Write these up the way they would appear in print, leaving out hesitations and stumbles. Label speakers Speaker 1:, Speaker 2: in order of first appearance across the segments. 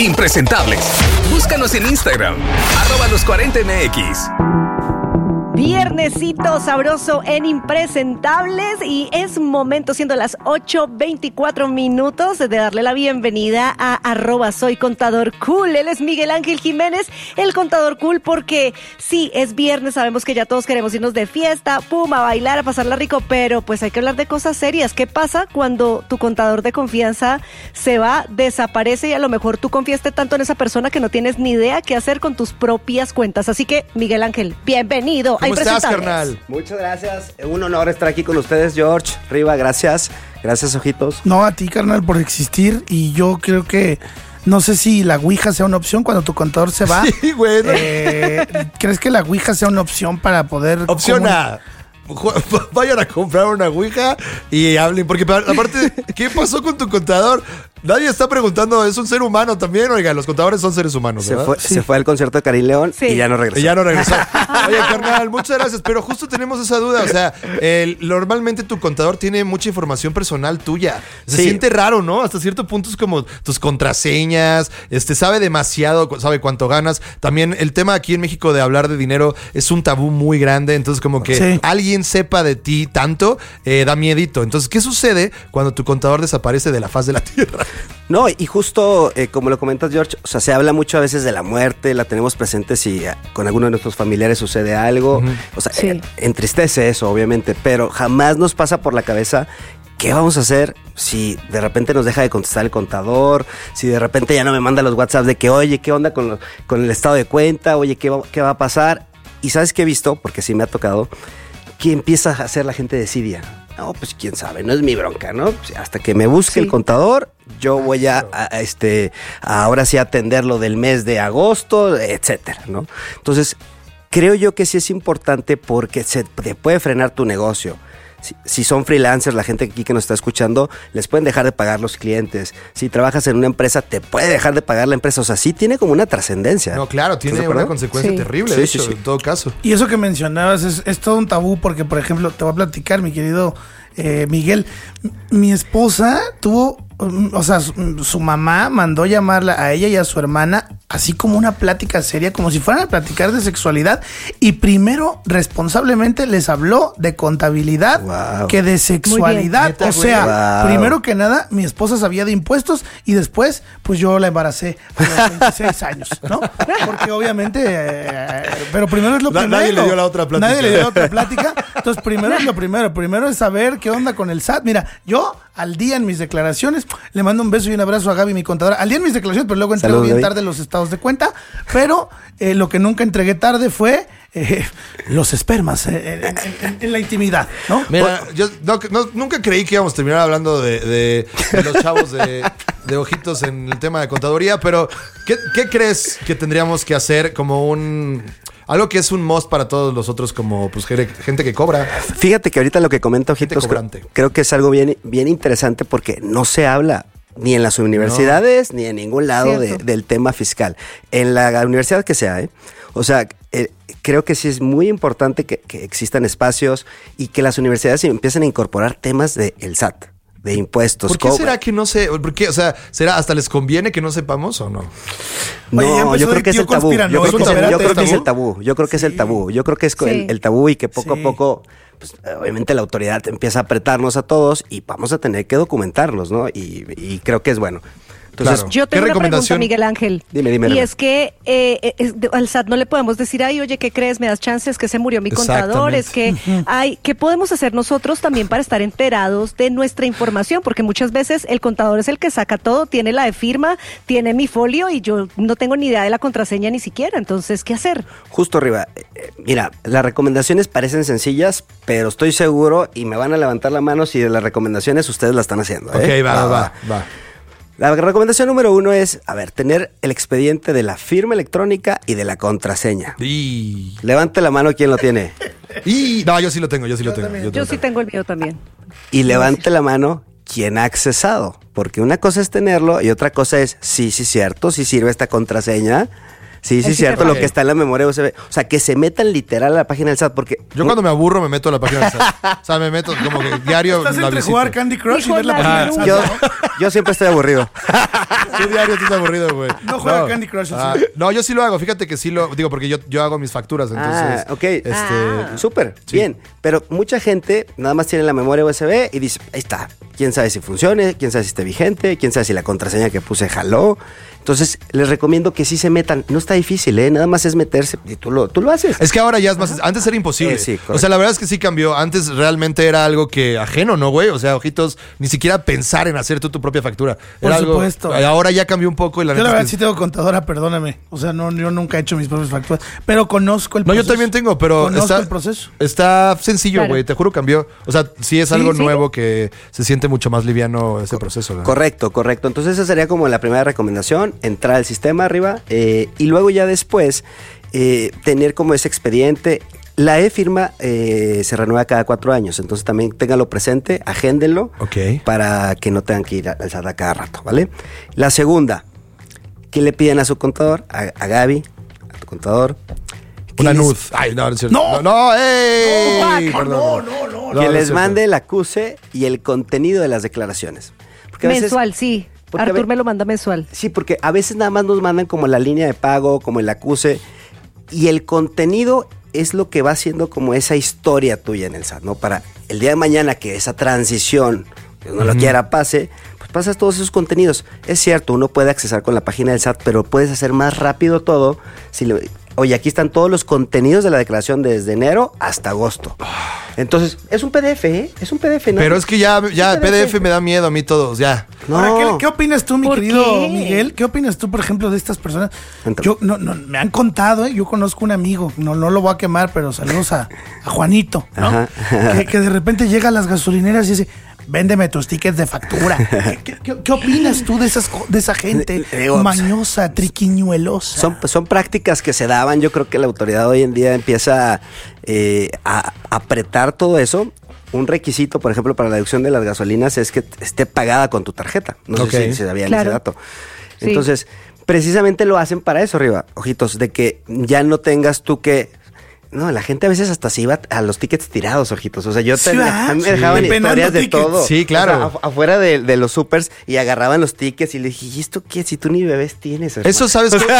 Speaker 1: Impresentables. Búscanos en Instagram, @los40mx.
Speaker 2: Viernesito sabroso en Impresentables y es momento, siendo las 8:24, de darle la bienvenida a @soycontadorcool. Él es Miguel Ángel Jiménez, el contador cool, porque sí, es viernes, sabemos que ya todos queremos irnos de fiesta, pum, a bailar, a pasarla rico, pero pues hay que hablar de cosas serias. ¿Qué pasa cuando tu contador de confianza se va, desaparece y a lo mejor tú confiaste tanto en esa persona que no tienes ni idea qué hacer con tus propias cuentas? Así que, Miguel Ángel, bienvenido.
Speaker 3: ¿Cómo estás, carnal?
Speaker 4: Muchas gracias. Un honor estar aquí con ustedes, George. Riva, gracias. Gracias, ojitos.
Speaker 3: No, a ti, carnal, por existir. Y yo creo que no sé si la Ouija sea una opción cuando tu contador se va.
Speaker 4: Sí, güey.
Speaker 3: ¿Crees que la Ouija sea una opción para poder...
Speaker 4: Opción A. Vayan a comprar una Ouija y hablen. Porque aparte, ¿qué pasó con tu contador? Nadie está preguntando, es un ser humano también. Oiga, los contadores son seres humanos, ¿verdad? Se fue al concierto de Karim León y ya no regresó. Oye, carnal, muchas gracias. Pero justo tenemos esa duda. O sea, normalmente tu contador tiene mucha información personal tuya. Se siente raro, ¿no? Hasta cierto punto es como tus contraseñas. Sabe demasiado, sabe cuánto ganas. También el tema aquí en México de hablar de dinero es un tabú muy grande. Entonces, como que alguien sepa de ti tanto, da miedito. Entonces, ¿qué sucede cuando tu contador desaparece de la faz de la tierra?
Speaker 5: No, y justo como lo comentas, George, o sea, se habla mucho a veces de la muerte, la tenemos presente si con alguno de nuestros familiares sucede algo. Uh-huh. O sea, entristece eso, obviamente, pero jamás nos pasa por la cabeza ¿qué vamos a hacer si de repente nos deja de contestar el contador? Si de repente ya no me manda los WhatsApps de que, oye, ¿qué onda con el estado de cuenta? Oye, ¿qué va a pasar? Y ¿sabes qué he visto? Porque sí me ha tocado, que empieza a hacer la gente desidia. No, pues quién sabe, no es mi bronca, ¿no? Pues hasta que me busque el contador, yo voy a ahora sí atender lo del mes de agosto, etcétera, ¿no? Entonces, creo yo que sí es importante porque te puede frenar tu negocio. Si son freelancers, la gente aquí que nos está escuchando, les pueden dejar de pagar los clientes. Si trabajas en una empresa, te puede dejar de pagar la empresa. O sea, sí tiene como una trascendencia.
Speaker 4: No, claro, tiene una consecuencia terrible, de hecho, en todo caso.
Speaker 3: Y eso que mencionabas es todo un tabú porque, por ejemplo, te voy a platicar, mi querido Miguel. Mi esposa tuvo... O sea, su mamá mandó llamarla a ella y a su hermana, así como una plática seria, como si fueran a platicar de sexualidad. Y primero, responsablemente, les habló de contabilidad que de sexualidad. O sea, primero que nada, mi esposa sabía de impuestos y después, pues yo la embaracé a los 26 años, ¿no? Porque obviamente, pero primero es lo primero.
Speaker 4: Nadie le dio la otra
Speaker 3: plática. Entonces, primero es lo primero. Primero es saber qué onda con el SAT. Mira, yo al día en mis declaraciones le mando un beso y un abrazo a Gaby, mi contadora. Al día en mis declaraciones, pero luego entrego bien tarde los estados de cuenta. Pero lo que nunca entregué tarde fue los espermas en la intimidad, ¿no?
Speaker 4: Mira, yo nunca creí que íbamos a terminar hablando de los chavos de ojitos en el tema de contaduría, pero ¿qué crees que tendríamos que hacer como algo que es un must para todos los otros, como pues gente que cobra?
Speaker 5: Fíjate que ahorita lo que comenta Ojitos creo que es algo bien interesante porque no se habla ni en las universidades ni en ningún lado del tema fiscal. En la universidad que sea, o sea, creo que sí es muy importante que existan espacios y que las universidades empiecen a incorporar temas del SAT. De impuestos.
Speaker 4: ¿Por qué será que no sé? ¿Por qué? O sea, ¿será hasta les conviene que no sepamos o no?
Speaker 5: No, yo creo que es el tabú. Yo creo que es el tabú. Yo creo que es el tabú. Yo creo que es el tabú y que poco a poco, pues, obviamente la autoridad empieza a apretarnos a todos y vamos a tener que documentarnos, ¿no? Y creo que es bueno. Entonces,
Speaker 2: yo tengo una pregunta, Miguel Ángel.
Speaker 5: Dime.
Speaker 2: Y es que al SAT no le podemos decir, ay, oye, ¿qué crees? ¿Me das chances? Que se murió mi contador. Es que, ¿qué podemos hacer nosotros también para estar enterados de nuestra información? Porque muchas veces el contador es el que saca todo, tiene la de firma, tiene mi folio y yo no tengo ni idea de la contraseña ni siquiera. Entonces, ¿qué hacer?
Speaker 5: Justo arriba. Mira, las recomendaciones parecen sencillas, pero estoy seguro y me van a levantar la mano si de las recomendaciones ustedes la están haciendo.
Speaker 4: Ok, va.
Speaker 5: La recomendación número 1 es, tener el expediente de la firma electrónica y de la contraseña. Levante la mano quien lo tiene.
Speaker 4: No, yo sí lo tengo. Yo
Speaker 2: sí tengo el mío también.
Speaker 5: Y levante la mano quien ha accesado. Porque una cosa es tenerlo y otra cosa es, sí, cierto, sí sirve esta contraseña. Sí, cierto, lo que está en la memoria USB. O sea, que se metan literal a la página del SAT, porque...
Speaker 4: Yo cuando me aburro me meto a la página del SAT. O sea, me meto como que diario...
Speaker 3: ¿Estás entre jugar Candy Crush y ver la página del SAT?
Speaker 5: Yo siempre estoy aburrido.
Speaker 4: ¿Qué diario estás aburrido, güey?
Speaker 3: No juega Candy Crush.
Speaker 4: No, yo sí lo hago. Fíjate que sí lo... Digo, porque yo hago mis facturas, entonces...
Speaker 5: Ok. Súper, bien. Pero mucha gente nada más tiene la memoria USB y dice, ahí está. Quién sabe si funcione, quién sabe si esté vigente, quién sabe si la contraseña que puse jaló. Entonces, les recomiendo que sí se metan. No está difícil, Nada más es meterse y tú lo haces.
Speaker 4: Es que ahora ya es más... Antes era imposible.
Speaker 5: Sí,
Speaker 4: o sea, la verdad es que sí cambió. Antes realmente era algo que ajeno, ¿no, güey? O sea, ojitos, ni siquiera pensar en hacer tú tu propia factura.
Speaker 3: Por
Speaker 4: Era
Speaker 3: supuesto.
Speaker 4: Ahora ya cambió un poco y
Speaker 3: yo la verdad sí tengo contadora, perdóname. O sea, yo nunca he hecho mis propias facturas, pero conozco el proceso.
Speaker 4: No, yo también tengo, pero
Speaker 3: conozco el proceso.
Speaker 4: Está sencillo, güey.
Speaker 2: Claro.
Speaker 4: Te juro cambió. O sea, sí es algo nuevo que se siente mucho más liviano ese proceso, ¿no?
Speaker 5: Correcto. Entonces esa sería como la primera recomendación, entrar al sistema arriba y luego ya después tener como ese expediente. La e-firma se renueva cada 4 años, entonces también ténganlo presente, agéndenlo para que no tengan que ir al SAT a cada rato, ¿vale? La segunda, ¿qué le piden a su contador? A Gaby, a tu contador.
Speaker 4: Una nud. Ay, no, es cierto. No, ¡ey! Perdón.
Speaker 5: Que les mande el acuse y el contenido de las declaraciones. Porque
Speaker 2: mensual, sí. Artur me lo manda mensual.
Speaker 5: Sí, porque a veces nada más nos mandan como la línea de pago, como el acuse, y el contenido es lo que va haciendo como esa historia tuya en el SAT, ¿no? Para el día de mañana que esa transición, Dios no lo quiera, pase, pues pasas todos esos contenidos. Es cierto, uno puede accesar con la página del SAT, pero puedes hacer más rápido todo. Oye, aquí están todos los contenidos de la declaración desde enero hasta agosto. Entonces, es un PDF, Es un PDF, ¿no?
Speaker 4: Pero es que ya PDF me da miedo a mí todos, ya.
Speaker 5: No.
Speaker 3: Ahora, ¿qué opinas tú, mi querido
Speaker 2: qué?
Speaker 3: Miguel? ¿Qué opinas tú, por ejemplo, de estas personas? Yo me han contado, yo conozco un amigo, no lo voy a quemar, pero saludos a Juanito, ¿no? Que de repente llega a las gasolineras y dice, véndeme tus tickets de factura. ¿Qué opinas tú de esa gente mañosa, triquiñuelosa?
Speaker 5: Son prácticas que se daban. Yo creo que la autoridad hoy en día empieza a apretar todo eso. Un requisito, por ejemplo, para la deducción de las gasolinas es que esté pagada con tu tarjeta. No sé si se sabían ese dato. Sí. Entonces, precisamente lo hacen para eso, arriba, ojitos, de que ya no tengas tú que... No, la gente a veces hasta se iba a los tickets tirados, ojitos. O sea, a mí me dejaban historias de todo.
Speaker 4: Sí, claro.
Speaker 5: O sea, afuera de los supers y agarraban los tickets y le dije, ¿y esto qué? Si tú ni bebés tienes, hermano.
Speaker 4: Eso, ¿sabes qué?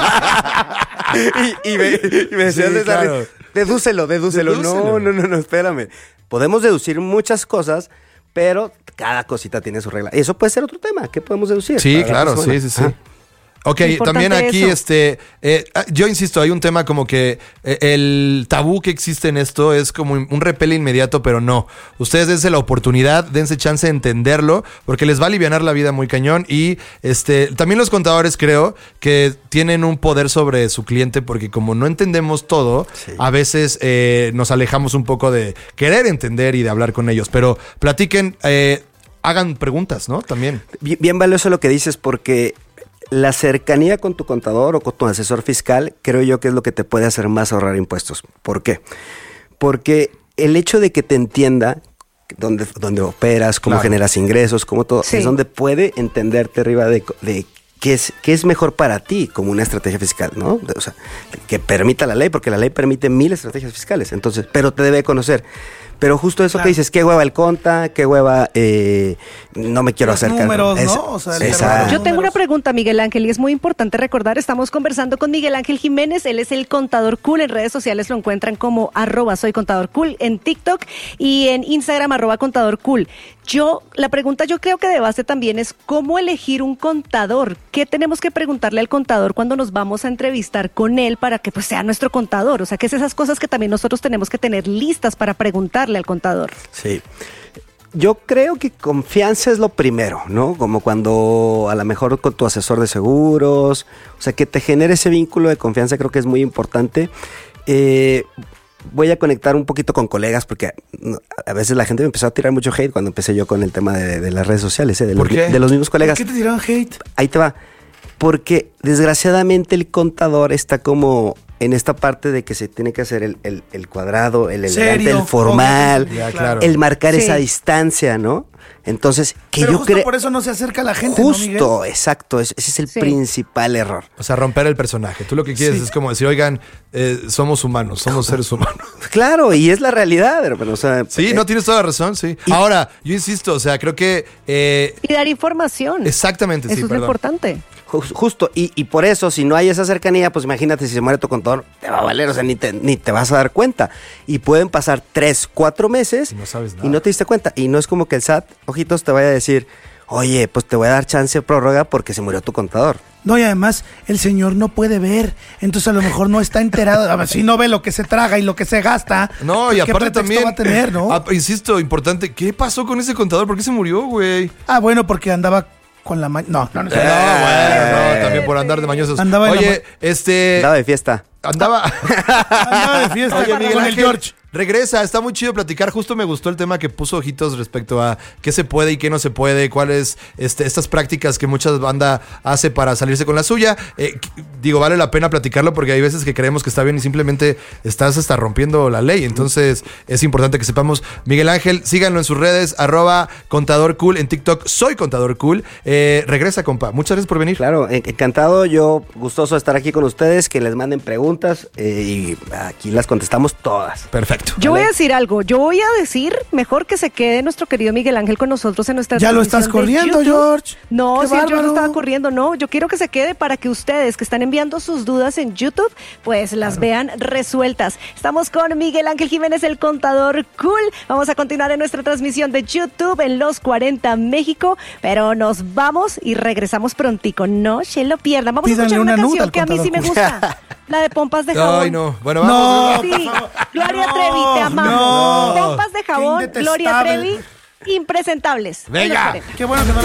Speaker 5: y me decían,
Speaker 4: sí, claro.
Speaker 5: Dedúcelo. No, espérame. Podemos deducir muchas cosas, pero cada cosita tiene su regla. Y eso puede ser otro tema. ¿Qué podemos deducir?
Speaker 4: Sí, claro, sí. Ok, también aquí, yo insisto, hay un tema como que el tabú que existe en esto es como un repele inmediato, pero no. Ustedes dense la oportunidad, dense chance de entenderlo, porque les va a alivianar la vida muy cañón. Y también los contadores creo que tienen un poder sobre su cliente, porque como no entendemos todo, a veces nos alejamos un poco de querer entender y de hablar con ellos. Pero platiquen, hagan preguntas, ¿no? También.
Speaker 5: Bien valioso lo que dices, porque... La cercanía con tu contador o con tu asesor fiscal, creo yo que es lo que te puede hacer más ahorrar impuestos. ¿Por qué? Porque el hecho de que te entienda dónde operas, cómo generas ingresos, cómo todo, es donde puede entenderte arriba de qué es mejor para ti como una estrategia fiscal, ¿no? O sea, que permita la ley, porque la ley permite 1000 estrategias fiscales. Entonces, pero te debe conocer. Pero justo eso que dices, qué hueva el conta, qué hueva no me quiero acercar.
Speaker 3: Números, ¿no? O sea,
Speaker 2: yo tengo una pregunta, Miguel Ángel, y es muy importante recordar, estamos conversando con Miguel Ángel Jiménez, él es el Contador Cool, en redes sociales lo encuentran como @soycontadorcool, en TikTok y en Instagram @contadorcool. La pregunta yo creo que de base también es cómo elegir un contador. ¿Qué tenemos que preguntarle al contador cuando nos vamos a entrevistar con él para que pues sea nuestro contador? O sea, ¿qué es esas cosas que también nosotros tenemos que tener listas para preguntarle al contador?
Speaker 5: Sí. Yo creo que confianza es lo primero, ¿no? Como cuando a lo mejor con tu asesor de seguros, o sea, que te genere ese vínculo de confianza, creo que es muy importante. Voy a conectar un poquito con colegas porque a veces la gente me empezó a tirar mucho hate cuando empecé yo con el tema de las redes sociales, de los mismos colegas.
Speaker 3: ¿Por qué te tiraron hate?
Speaker 5: Ahí te va. Porque desgraciadamente el contador está como en esta parte de que se tiene que hacer el cuadrado, el elegante, el formal, el marcar esa distancia, ¿no? Entonces, que
Speaker 3: Pero
Speaker 5: yo
Speaker 3: justo
Speaker 5: creo...
Speaker 3: por eso no se acerca a la gente, ¿no, Miguel?
Speaker 5: Justo, exacto, ese es el principal error.
Speaker 4: O sea, romper el personaje. Tú lo que quieres es como decir, oigan, somos humanos, somos seres humanos.
Speaker 5: Claro, y es la realidad, hermano. O sea,
Speaker 4: Sí, no tienes toda la razón, sí. Ahora, yo insisto, o sea, creo que...
Speaker 2: Y dar información.
Speaker 4: Exactamente, sí,
Speaker 2: Eso es lo
Speaker 4: perdón.
Speaker 2: importante.
Speaker 5: Justo, y por eso, si no hay esa cercanía, pues imagínate si se muere tu contador, te va a valer, o sea, ni te vas a dar cuenta. Y pueden pasar 3, 4 meses
Speaker 4: Y no sabes nada.
Speaker 5: y no te diste cuenta. Y no es como que el SAT, ojitos, te vaya a decir, oye, pues te voy a dar chance de prórroga porque se murió tu contador.
Speaker 3: No, y además el señor no puede ver, entonces a lo mejor no está enterado. A ver, si no ve lo que se traga y lo que se gasta,
Speaker 4: No, y
Speaker 3: ¿qué
Speaker 4: aparte
Speaker 3: pretexto
Speaker 4: también...
Speaker 3: va a tener, no?
Speaker 4: Insisto, importante, ¿qué pasó con ese contador? ¿Por qué se murió, güey?
Speaker 3: Bueno, porque andaba con la no,
Speaker 4: No, también por andar de mañosos.
Speaker 3: Andaba en
Speaker 4: Oye,
Speaker 5: Andaba de fiesta.
Speaker 4: andaba
Speaker 3: andaba de fiesta
Speaker 4: Oye, Miguel
Speaker 3: con el
Speaker 4: Ángel,
Speaker 3: George.
Speaker 4: regresa, está muy chido platicar. Justo me gustó el tema que puso Ojitos respecto a qué se puede y qué no se puede, cuáles estas prácticas que muchas bandas hace para salirse con la suya. Digo, vale la pena platicarlo porque hay veces que creemos que está bien y simplemente estás hasta rompiendo la ley. Entonces es importante que sepamos. Miguel Ángel, síganlo en sus redes, @contadorcool en TikTok, soy Contador Cool. Regresa, compa. Muchas gracias por venir.
Speaker 5: Claro, encantado, yo gustoso de estar aquí con ustedes, que les manden preguntas y aquí las contestamos todas.
Speaker 4: Perfecto.
Speaker 2: Yo voy a decir algo. Yo voy a decir mejor que se quede nuestro querido Miguel Ángel con nosotros en nuestra
Speaker 3: Ya lo
Speaker 2: transmisión
Speaker 3: estás
Speaker 2: de
Speaker 3: corriendo,
Speaker 2: YouTube.
Speaker 3: George.
Speaker 2: No,
Speaker 3: Qué
Speaker 2: si yo no
Speaker 3: bárbaro.
Speaker 2: estaba corriendo, no. Yo quiero que se quede para que ustedes que están enviando sus dudas en YouTube, pues las vean resueltas. Estamos con Miguel Ángel Jiménez, el Contador Cool. Vamos a continuar en nuestra transmisión de YouTube en Los 40 México, pero nos vamos y regresamos prontico. No se lo pierdan. Vamos
Speaker 3: Pídanle
Speaker 2: a escuchar una
Speaker 3: una nuda
Speaker 2: canción
Speaker 3: al
Speaker 2: que a mí sí me
Speaker 3: Contador
Speaker 2: gusta. La de Pompas de Jabón.
Speaker 4: Ay, no. Bueno, vamos.
Speaker 3: No.
Speaker 2: Sí, Gloria Trevi, te amamos.
Speaker 3: no.
Speaker 2: Pompas de jabón,
Speaker 3: Qué
Speaker 2: Gloria
Speaker 3: indetestable.
Speaker 2: Trevi, impresentables.
Speaker 4: Venga.
Speaker 2: En Los 40.
Speaker 3: Qué bueno que no